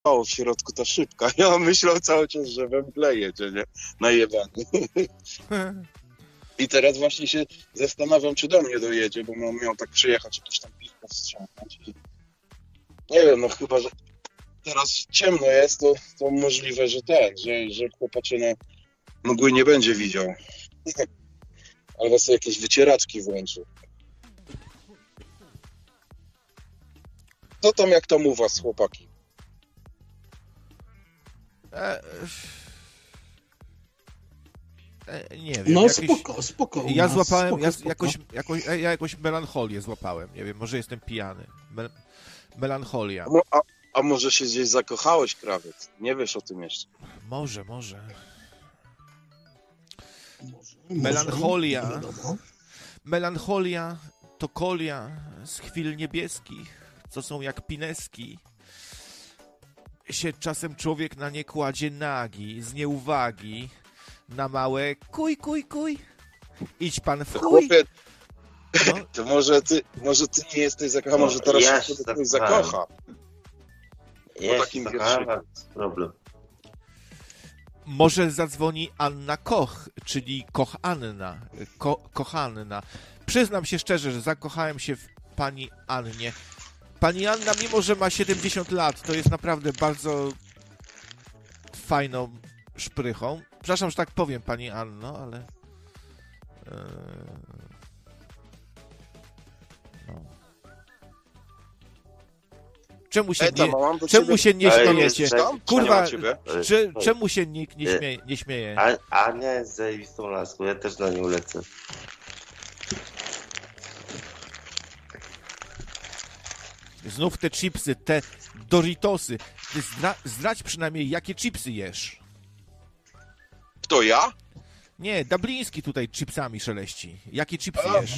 w środku ta szybka. Ja myślał cały czas, że we mgle jedzie, nie? Najebany. I teraz właśnie się zastanawiam, czy do mnie dojedzie, bo miał tak przyjechać, jakieś tam piwko wstrzymać. Nie wiem, no chyba, że teraz ciemno jest, to możliwe, że że chłopaczyna mgły nie będzie widział. Albo sobie jakieś wycieraczki włączył. Co tam, jak tam u was, chłopaki? Nie wiem. No spoko. Ja złapałem, ja jakoś melancholię złapałem. Nie wiem, może jestem pijany. Melancholia. No, a może się gdzieś zakochałeś, krawiec? Nie wiesz o tym jeszcze. Może. Melancholia to kolia z chwil niebieskich, co są jak pineski. Się czasem człowiek na nie kładzie nagi, z nieuwagi, na małe kuj. Idź pan w chuj. Chłopie, No. to może ty nie jesteś zakochany, może teraz się ktoś zakocha. Ja takim się wierszyku. zakochałem, problem. Może zadzwoni Anna Koch, czyli Kochanna. Kochanna. Przyznam się szczerze, że zakochałem się w pani Annie. Pani Anna, mimo że ma 70 lat, to jest naprawdę bardzo fajną szprychą. Przepraszam, że tak powiem, pani Anno, ale... No. Czemu się nie śmiejecie? Kurwa, czemu się nikt nie śmieje? Ania jest zajebistą laską, ja też na nią lecę. Znów te chipsy, te Doritosy. Ty zdradź przynajmniej, jakie chipsy jesz. Kto, ja? Nie, Dabliński tutaj chipsami szeleści. Jakie chipsy jesz?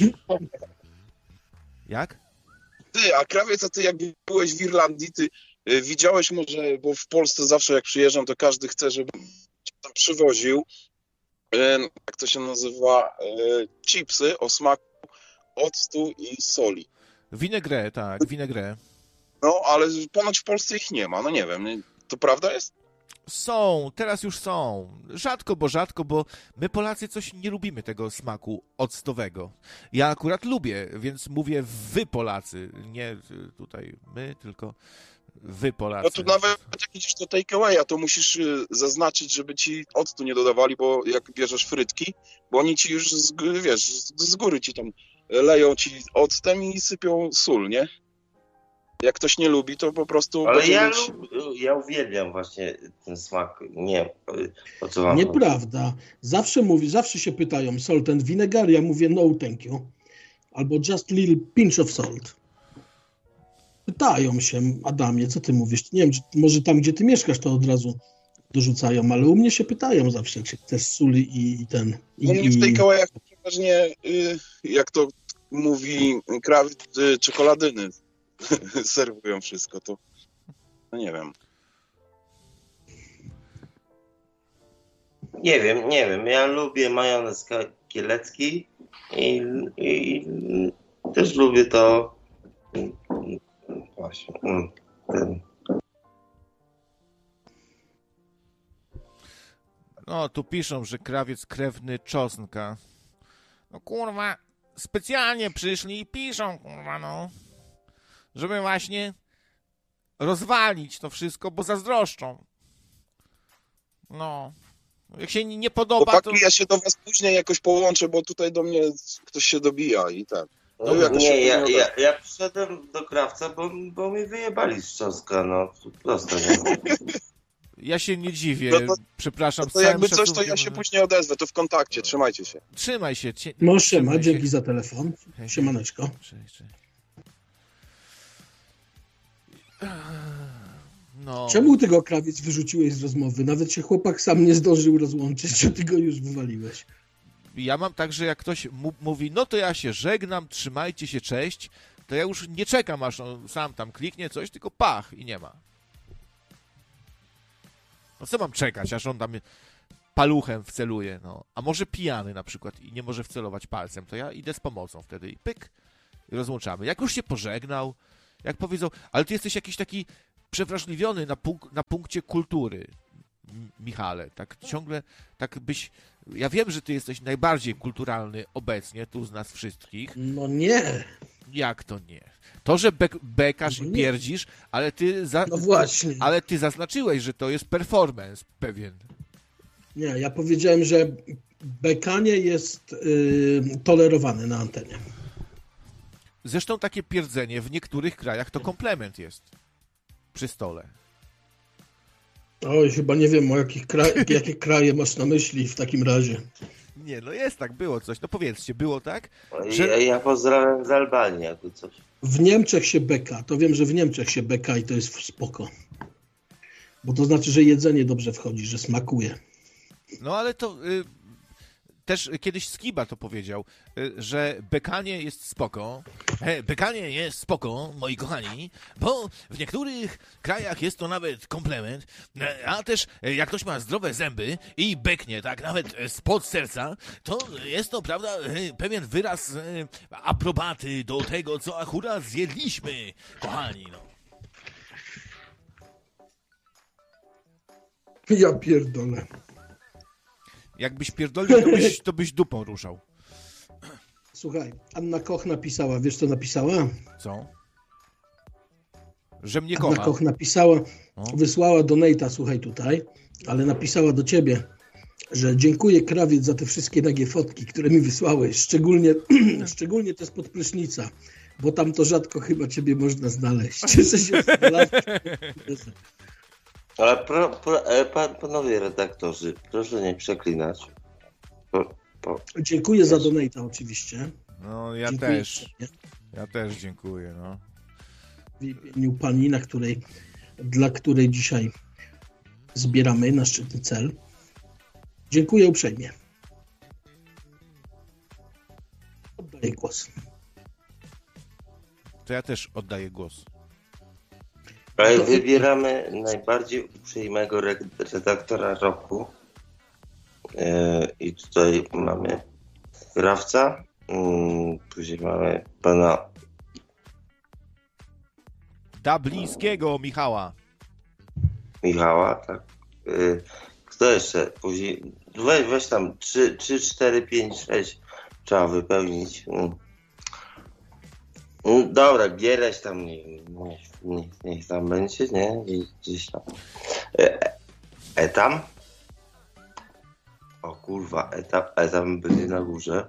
Jak? Ty, a krawiec, a ty jak byłeś w Irlandii, ty widziałeś może, bo w Polsce zawsze jak przyjeżdżam, to każdy chce, żeby tam przywoził, jak to się nazywa, chipsy o smaku octu i soli. Winegre, tak, winegre. No, ale ponoć w Polsce ich nie ma, no nie wiem, to prawda jest? Są, teraz już są. Rzadko, bo my Polacy coś nie lubimy tego smaku octowego. Ja akurat lubię, więc mówię wy Polacy, nie tutaj my, tylko wy Polacy. No tu nawet jak idziesz do takeawaya, to musisz zaznaczyć, żeby ci octu nie dodawali, bo jak bierzesz frytki, bo oni ci już, z góry ci tam leją ci octem i sypią sól, nie? Jak ktoś nie lubi, to po prostu... Ale ja uwielbiam właśnie ten smak. Nie, o co wam Nieprawda. Zawsze się pytają, salt and vinegar, ja mówię no thank you. Albo just little pinch of salt. Pytają się, Adamie, co ty mówisz? Nie wiem, może tam, gdzie ty mieszkasz, to od razu dorzucają, ale u mnie się pytają zawsze, czy chcesz suli i ten... U mnie w takeawayach przeważnie, jak to mówi krawiec, czekoladyny serwują wszystko, to no nie wiem. Nie wiem. Ja lubię majonez kielecki i też lubię to właśnie ten. No, tu piszą, że krawiec krewny czosnka. No kurwa, specjalnie przyszli i piszą, kurwa, no. Żeby właśnie rozwalić to wszystko, bo zazdroszczą. No. Jak się nie podoba, chłopaki, to... ja się do was później jakoś połączę, bo tutaj do mnie ktoś się dobija i tak. No, ja przyszedłem do krawca, bo mi wyjebali z cząstka, no prosto, nie? Ja się nie dziwię, przepraszam. To jakby coś, to ja się później odezwę, to w kontakcie, trzymajcie się. Trzymaj się. No siema, dzięki za telefon. Siemaneczko. Cześć. No. Czemu tego krawiec wyrzuciłeś z rozmowy? Nawet się chłopak sam nie zdążył rozłączyć, a ty go już wywaliłeś. Ja mam tak, że jak ktoś mówi, no to ja się żegnam, trzymajcie się, cześć, to ja już nie czekam, aż on sam tam kliknie coś, tylko pach i nie ma. No co mam czekać, aż on tam paluchem wceluje, no. A może pijany na przykład i nie może wcelować palcem, to ja idę z pomocą wtedy i pyk, i rozłączamy. Jak już się pożegnał, jak powiedzą, ale ty jesteś jakiś taki przewrażliwiony na punkcie kultury, Michale. Tak ciągle, tak byś... Ja wiem, że ty jesteś najbardziej kulturalny obecnie, tu z nas wszystkich. No nie. Jak to nie? To, że bekasz No i nie. pierdzisz, ale No właśnie. ale ty zaznaczyłeś, że to jest performance pewien. Nie, ja powiedziałem, że bekanie jest tolerowane na antenie. Zresztą takie pierdzenie w niektórych krajach to komplement jest przy stole. Oj, chyba nie wiem, jakie kraje masz na myśli w takim razie. Nie, no jest tak, było coś. No powiedzcie, było tak? Ja pozdrawiam z Albanii, jakby coś. W Niemczech się beka. To wiem, że w Niemczech się beka i to jest spoko. Bo to znaczy, że jedzenie dobrze wchodzi, że smakuje. No ale to też kiedyś Skiba to powiedział, że bekanie jest spoko. Bekanie jest spoko, moi kochani, bo w niektórych krajach jest to nawet komplement, a też jak ktoś ma zdrowe zęby i beknie, tak nawet spod serca, to jest to, prawda, pewien wyraz aprobaty do tego, co akurat zjedliśmy, kochani, no. Ja pierdolę. Jakbyś pierdolił, to byś dupą ruszał. Słuchaj, Anna Koch napisała, wiesz co napisała? Co? Że mnie Anna kocha. Koch napisała, No. wysłała donate'a, słuchaj tutaj, ale napisała do ciebie, że dziękuję krawiec za te wszystkie nagie fotki, które mi wysłałeś, szczególnie te spod prysznica, bo tam to rzadko chyba ciebie można znaleźć. Cieszę się z Ale panowie redaktorzy, proszę nie przeklinać. Dziękuję za donate'a oczywiście. No ja Dziękuję też. sobie. Ja też dziękuję, no. W imieniu pani, dla której dzisiaj zbieramy na szczytny cel. Dziękuję uprzejmie. Oddaję głos. To ja też oddaję głos. Ale wybieramy najbardziej uprzejmego redaktora roku. I tutaj mamy Krawca, później mamy pana Dublińskiego Michała. Michała, tak. Kto jeszcze? Później weź tam 3, 4, 5, 6 trzeba wypełnić. Dobra, Giereś tam niech tam będzie, nie? Gdzieś tam. Etam? O kurwa, etam będzie na górze.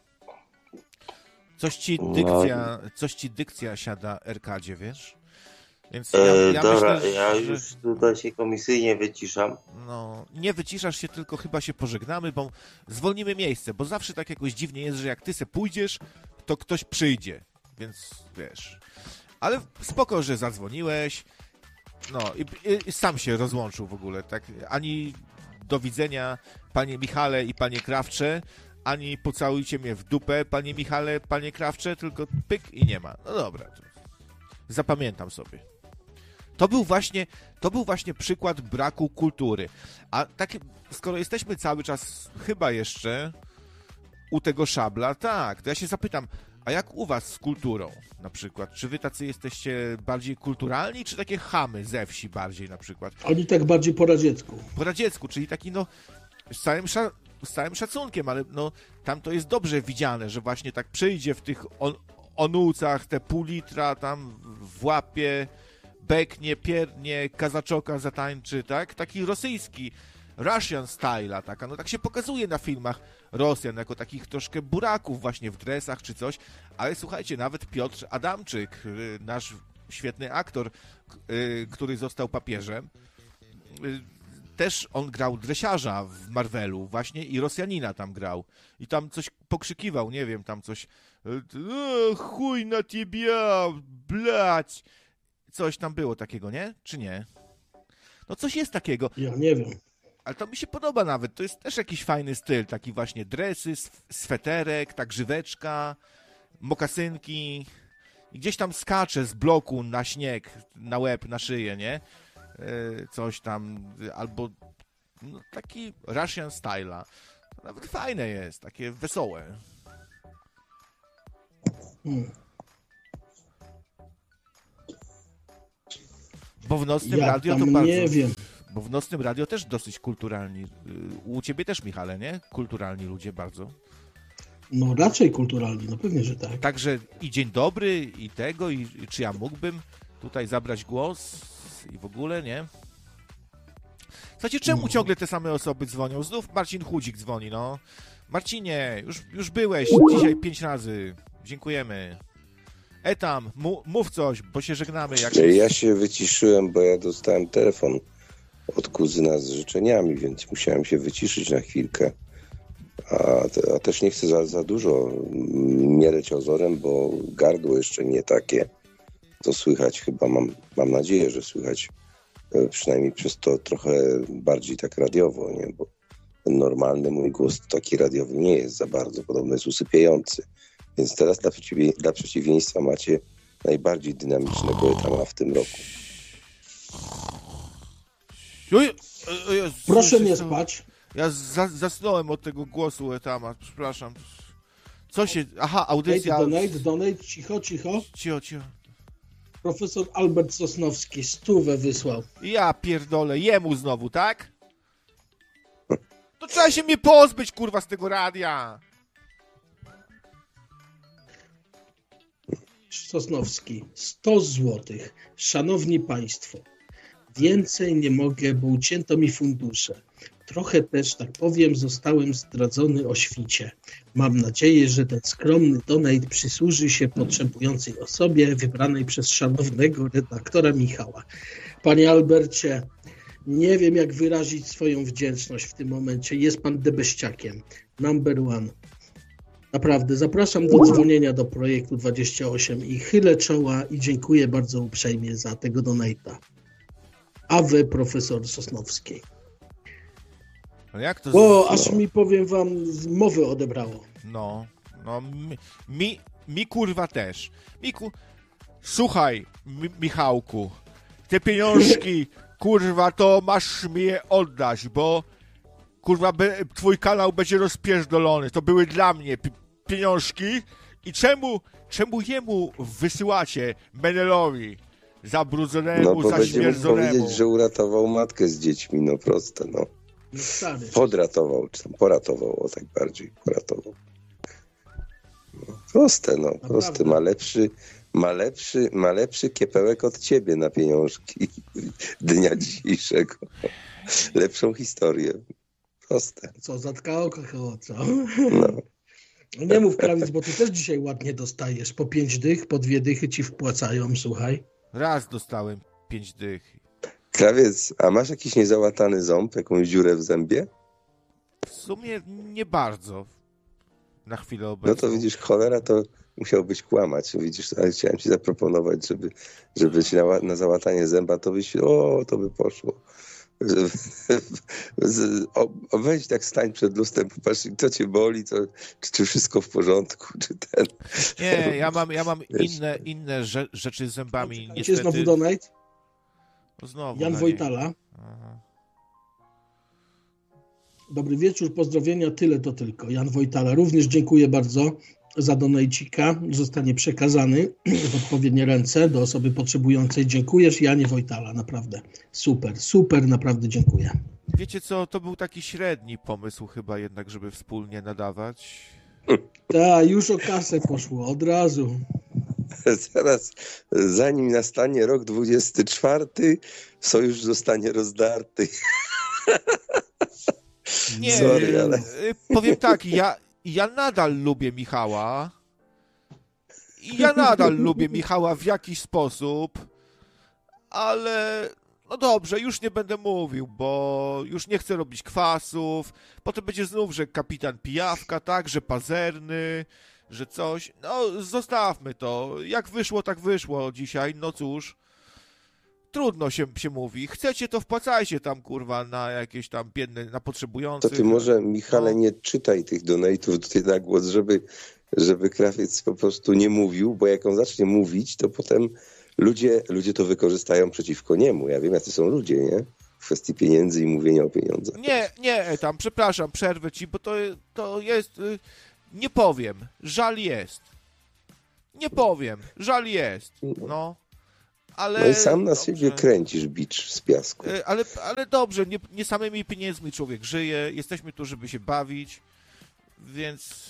Coś ci dykcja siada RK-dzie, wiesz? Więc ja dobra, myślę, ja że... już tutaj się komisyjnie wyciszam. No, nie wyciszasz się, tylko chyba się pożegnamy, bo zwolnimy miejsce, bo zawsze tak jakoś dziwnie jest, że jak ty se pójdziesz, to ktoś przyjdzie, więc wiesz. Ale spoko, że zadzwoniłeś, no i sam się rozłączył w ogóle, tak, ani do widzenia, panie Michale i panie Krawcze, ani pocałujcie mnie w dupę, panie Michale, panie Krawcze, tylko pyk i nie ma. No dobra, to zapamiętam sobie. To był właśnie przykład braku kultury. A tak, skoro jesteśmy cały czas chyba jeszcze u tego szabla, tak, to ja się zapytam, a jak u was z kulturą na przykład? Czy wy tacy jesteście bardziej kulturalni, czy takie chamy ze wsi bardziej na przykład? Oni tak bardziej po radziecku. Po radziecku, czyli taki no z całym szacunkiem, ale no tam to jest dobrze widziane, że właśnie tak przyjdzie w tych onucach te pół litra tam w łapie, beknie, piernie, kazaczoka zatańczy, tak? Taki rosyjski, Russian style, taka, no tak się pokazuje na filmach Rosjan, jako takich troszkę buraków właśnie w dresach czy coś, ale słuchajcie, nawet Piotr Adamczyk, nasz świetny aktor, który został papieżem, też on grał dresiarza w Marvelu właśnie i Rosjanina tam grał. I tam coś pokrzykiwał, nie wiem, tam coś chuj na ciebie, blać. Coś tam było takiego, nie? Czy nie? No coś jest takiego. Ja nie wiem. Ale to mi się podoba nawet. To jest też jakiś fajny styl. Taki właśnie dresy, sweterek, tak grzyweczka, mokasynki. I gdzieś tam skacze z bloku na śnieg, na łeb, na szyję, nie? Coś tam, albo no, taki Russian style'a. Nawet fajne jest, takie wesołe. Bo w nocnym Ja radio to tam bardzo... nie wiem. Bo w nocnym radio też dosyć kulturalni. U ciebie też, Michale, nie? Kulturalni ludzie bardzo. No raczej kulturalni, no pewnie, że tak. Także i dzień dobry, i tego, i czy ja mógłbym tutaj zabrać głos i w ogóle, nie? Słuchajcie, czemu ciągle te same osoby dzwonią? Znów Marcin Chudzik dzwoni, no. Marcinie, już byłeś dzisiaj 5 razy. Dziękujemy. Etam, mów coś, bo się żegnamy. Ja się wyciszyłem, bo ja dostałem telefon od kuzyna z życzeniami, więc musiałem się wyciszyć na chwilkę. A też nie chcę za dużo mieleć ozorem, bo gardło jeszcze nie takie. To słychać chyba, mam nadzieję, że słychać przynajmniej przez to trochę bardziej tak radiowo, nie? Bo ten normalny mój głos taki radiowy nie jest za bardzo, podobno jest usypiający. Więc teraz dla przeciwieństwa macie najbardziej dynamicznego etama w tym roku. Proszę nie spać. Ja zasnąłem od tego głosu etama, przepraszam. Co się... Aha, audycja... Donate, cicho. Cicho. Profesor Albert Sosnowski 100 wysłał. Ja pierdolę, jemu znowu, tak? To trzeba się mnie pozbyć, kurwa, z tego radia. Sosnowski, 100 złotych. Szanowni Państwo, więcej nie mogę, bo ucięto mi fundusze. Trochę też, tak powiem, zostałem zdradzony o świcie. Mam nadzieję, że ten skromny donate przysłuży się potrzebującej osobie wybranej przez szanownego redaktora Michała. Panie Albercie, nie wiem, jak wyrazić swoją wdzięczność w tym momencie. Jest pan debeściakiem. Number one. Naprawdę, zapraszam do dzwonienia do Projektu 28 i chylę czoła i dziękuję bardzo uprzejmie za tego donate'a. A wy, profesor Sosnowski. No jak to... Bo aż mi, powiem wam, z mowy odebrało. No, mi kurwa też. Słuchaj, Michałku, te pieniążki, kurwa, to masz mi je oddać, bo kurwa, twój kanał będzie rozpierdolony. To były dla mnie pieniążki i czemu jemu wysyłacie, Menelowi, zabrudzonemu, No bo będzie mógł zaśmierdzonemu? powiedzieć, że uratował matkę z dziećmi, no proste, no. Podratował, czy tam poratował, o tak bardziej, poratował. No, proste, no, proste. Ma lepszy kiepełek od ciebie na pieniążki dnia dzisiejszego. Lepszą historię. Proste. Co, zatka oko chyba, co? No. Nie mów, Krawiec, bo ty też dzisiaj ładnie dostajesz. Po 5 dych, po 2 dychy ci wpłacają, słuchaj. Raz dostałem 5 dych. Krawiec, a masz jakiś niezałatany ząb, jakąś dziurę w zębie? W sumie nie bardzo. Na chwilę obecną. No to widzisz, cholera, to musiałbyś kłamać. Widzisz, ale chciałem ci zaproponować, żeby ci na załatanie zęba to byś, to by poszło. Weź tak, stań przed lustrem, popatrz, co cię boli, czy wszystko w porządku, czy ten... Nie, ja mam inne rzeczy z zębami, niestety. Gdzie znowu donate? Znowu Jan Wojtala. Aha. Dobry wieczór, pozdrowienia, tyle to tylko. Jan Wojtala, również dziękuję bardzo za donajcika. Zostanie przekazany w odpowiednie ręce do osoby potrzebującej. Dziękujesz, Janie Wojtala, naprawdę. Super, naprawdę dziękuję. Wiecie co, to był taki średni pomysł chyba jednak, żeby wspólnie nadawać. Tak, już o kasę poszło, od razu. Zaraz, zanim nastanie rok 24, sojusz zostanie rozdarty. Nie, sorry, ale... powiem tak, ja nadal lubię Michała. I ja nadal lubię Michała w jakiś sposób, ale no dobrze, już nie będę mówił, bo już nie chcę robić kwasów. Potem będzie znów, że kapitan pijawka, tak, że pazerny, że coś. No, zostawmy to. Jak wyszło, tak wyszło dzisiaj. No cóż, trudno się mówi. Chcecie, to wpłacajcie tam, kurwa, na jakieś tam biedne, na potrzebujących. To ty może, Michale, nie czytaj tych donate'ów tutaj na głos, żeby Krawiec po prostu nie mówił, bo jak on zacznie mówić, to potem ludzie to wykorzystają przeciwko niemu. Ja wiem, jacy są ludzie, nie? W kwestii pieniędzy i mówienia o pieniądzach. Nie, tam, przepraszam, przerwę ci, bo to jest... Nie powiem, żal jest. Nie powiem, żal jest, no. ale... No i sam na dobrze. siebie kręcisz bicz z piasku. Ale dobrze, nie samymi pieniędzmi człowiek żyje, jesteśmy tu, żeby się bawić, więc...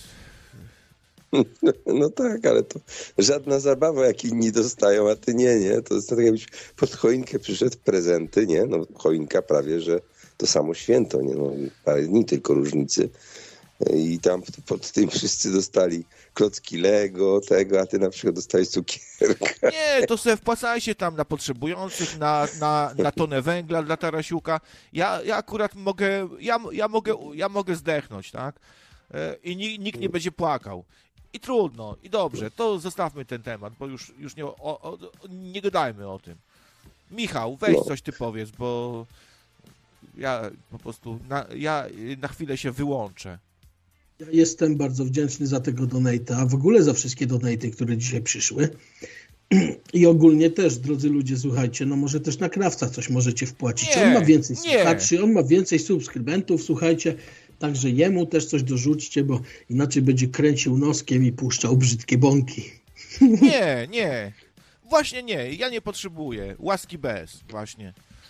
No tak, ale to żadna zabawa, jak inni dostają, a ty nie. To jest tak, jakbyś pod choinkę przyszedł, prezenty, nie? No choinka prawie, że to samo święto, nie? No, parę dni tylko różnicy. I tam pod tym wszyscy dostali klocki Lego, tego, a ty na przykład dostałeś cukierka. Nie, to sobie wpłacajcie tam na potrzebujących, na tonę węgla dla Tarasiuka. Ja akurat mogę, ja mogę zdechnąć, tak? I nikt nie będzie płakał. I trudno, i dobrze, to zostawmy ten temat, bo już nie gadajmy o tym. Michał, weź coś ty powiedz, bo ja po prostu, ja na chwilę się wyłączę. Ja jestem bardzo wdzięczny za tego donate'a, a w ogóle za wszystkie donate'y, które dzisiaj przyszły. I ogólnie też, drodzy ludzie, słuchajcie, no może też na Krawca coś możecie wpłacić. On ma więcej słuchaczy, on ma więcej subskrybentów, słuchajcie, także jemu też coś dorzućcie, bo inaczej będzie kręcił noskiem i puszczał brzydkie bąki. Nie, właśnie nie, ja nie potrzebuję, łaski bez, właśnie.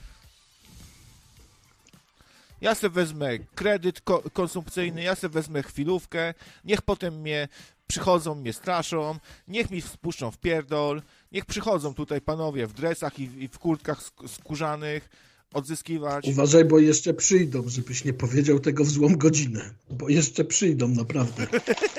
Ja se wezmę kredyt konsumpcyjny, ja se wezmę chwilówkę, niech potem przychodzą, mnie straszą, niech mi spuszczą w pierdol, niech przychodzą tutaj panowie w dresach i w kurtkach skórzanych odzyskiwać. Uważaj, bo jeszcze przyjdą, żebyś nie powiedział tego w złą godzinę, bo jeszcze przyjdą, naprawdę.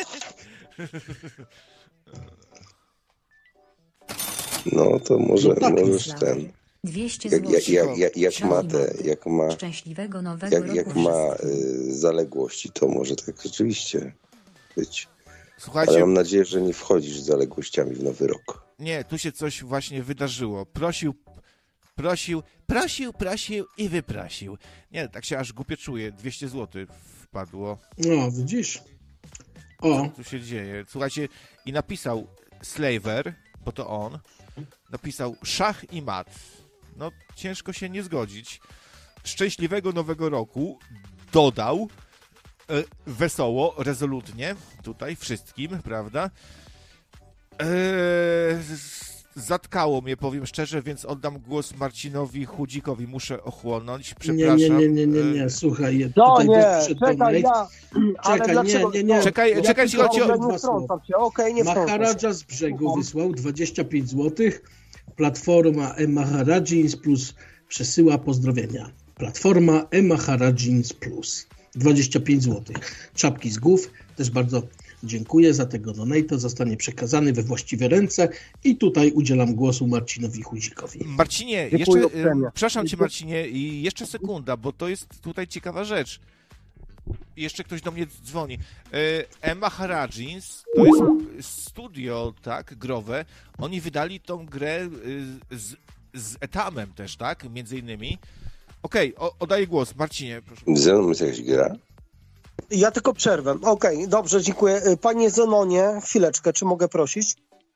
No to możesz ten... 200 zł. Jak ma Szczęśliwego nowego roku. Jak ma zaległości, to może tak rzeczywiście być. Słuchajcie, ale mam nadzieję, że nie wchodzisz z zaległościami w nowy rok. Nie, tu się coś właśnie wydarzyło. Prosił i wyprosił. Nie, tak się aż głupie czuję. 200 zł wpadło. No, widzisz? O. Co tu się dzieje? Słuchajcie, i napisał Slaver, bo to on, napisał szach i mat. No, ciężko się nie zgodzić. Szczęśliwego nowego roku dodał wesoło, rezolutnie, tutaj wszystkim, prawda? Zatkało mnie, powiem szczerze, więc oddam głos Marcinowi Chudzikowi. Muszę ochłonąć, przepraszam. Nie, słuchaj. No nie, czekaj, nie. Czekaj, Maharadża z brzegu wysłał 25 zł. Platforma Maharadzins Plus przesyła pozdrowienia. Platforma Maharadzins Plus. 25 zł. Czapki z głów. Też bardzo dziękuję za tego donate'a. Zostanie przekazany we właściwe ręce i tutaj udzielam głosu Marcinowi Chudzikowi. Marcinie, przepraszam cię Marcinie, i jeszcze sekunda, bo to jest tutaj ciekawa rzecz. Jeszcze ktoś do mnie dzwoni. Maharadzins to jest studio, tak, growe. Oni wydali tą grę z Etamem też, tak, między innymi. Okej, oddaję głos. Marcinie, proszę. Zenon jest jakaś gra? Ja tylko przerwę. Okej, dobrze, dziękuję. Panie Zenonie, chwileczkę, czy mogę prosić?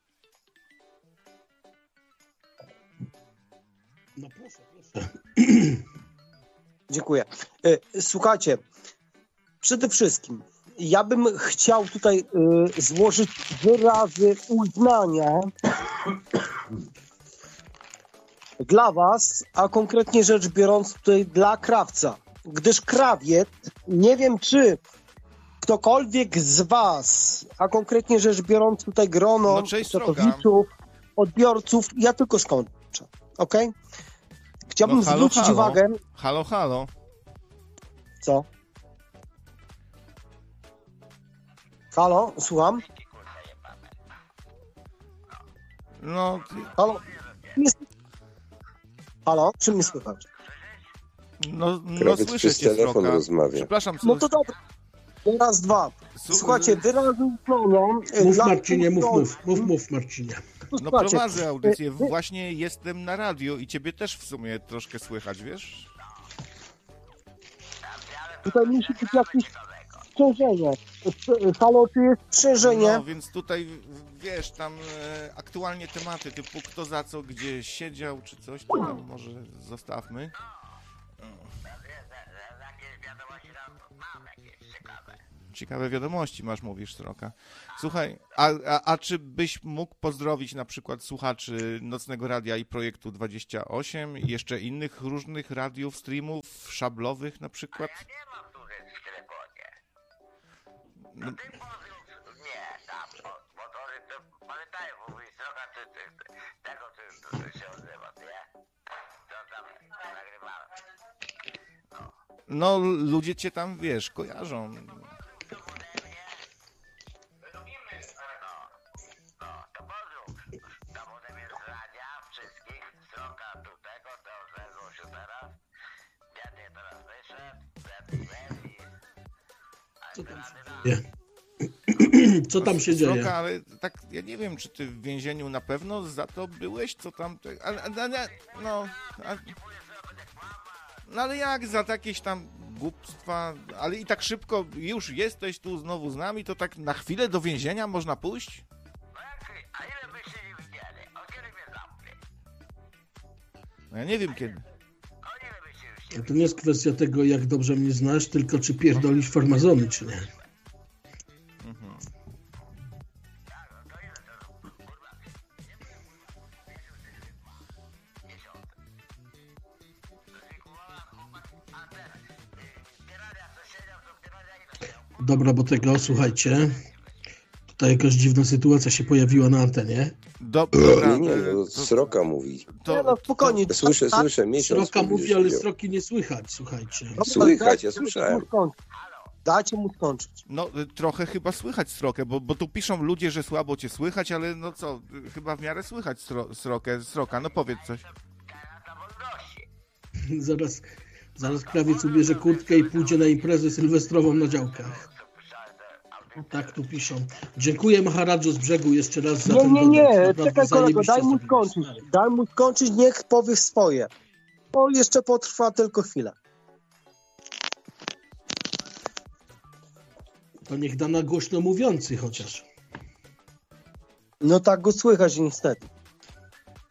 No proszę. Dziękuję. Słuchajcie, przede wszystkim ja bym chciał tutaj złożyć wyrazy uznania dla was, a konkretnie rzecz biorąc tutaj dla Krawca. Gdyż Krawiec, nie wiem czy ktokolwiek z was, a konkretnie rzecz biorąc tutaj grono czatowiczów, odbiorców, ja tylko skończę, okej? Chciałbym zwrócić uwagę... Halo. Co? Halo, słucham? No... Halo, czy mnie słychać? No słyszę cię, telefon rozmawia. Przepraszam. No to dobra. Raz, dwa. Słuchajcie, wyrazy uznania... Mów Marcinie, mów Marcinie. No prowadzę audycję. Właśnie jestem na radio i ciebie też w sumie troszkę słychać, wiesz? Tutaj musi być jakieś sprzężenie. Halo, czy jest sprzężenie? No, więc tutaj, wiesz, tam aktualnie tematy typu kto za co, gdzie siedział, czy coś, to tam może zostawmy. ciekawe wiadomości masz, mówisz, Sroka. Słuchaj, a czy byś mógł pozdrowić na przykład słuchaczy Nocnego Radia i Projektu 28 i jeszcze innych różnych radiów, streamów, szablowych na przykład? Ja nie mam tu rzeczy w telefonie. No, Ty pozdrów, nie, tam, motory, to pamiętają, mówi Sroka, tego ty się odzywa, nie? To tam nagrywałem. no, ludzie cię tam, wiesz, kojarzą. To pozdrów. Tam ode mnie z radia, wszystkich, Sroka tu tego, to się teraz. Biedny teraz wyszedł, biedny jest i... Co tam się dzieje? Sroka, ale tak, ja nie wiem, czy ty w więzieniu na pewno za to byłeś, co tam... No ale jak za jakieś tam głupstwa, ale i tak szybko już jesteś tu znowu z nami, to tak na chwilę do więzienia można pójść? A ile byście nie widzieli? O kiedy mnie zamknie? No ja nie wiem kiedy. O ile byście już nie To nie jest kwestia tego, jak dobrze mnie znasz, tylko czy pierdolisz farmazony, czy nie. Mhm. Dobra, bo tego, słuchajcie, tutaj jakaś dziwna sytuacja się pojawiła na antenie. Dobra, Nie, no, Sroka mówi. Nie, no spokojnie. Słyszę, miesiąc. Sroka mówi, ale powiedział. Sroki nie słychać, słuchajcie. Słychać, ja słyszałem. Dajcie mu skończyć. No, trochę chyba słychać Srokę, bo tu piszą ludzie, że słabo cię słychać, ale no co, chyba w miarę słychać Sroka, no powiedz coś. Zaraz krawiec ubierze kurtkę i pójdzie na imprezę sylwestrową na działkach. Tak tu piszą. Dziękuję Maharadżu z brzegu jeszcze raz za ten Nie, dodatek. Naprawdę czekaj kolego, zajebiście daj mu zrobiłeś. skończyć. Daj mu skończyć, niech powie swoje. To jeszcze potrwa tylko chwilę. To niech da na głośno mówiący chociaż. No tak go słychać niestety.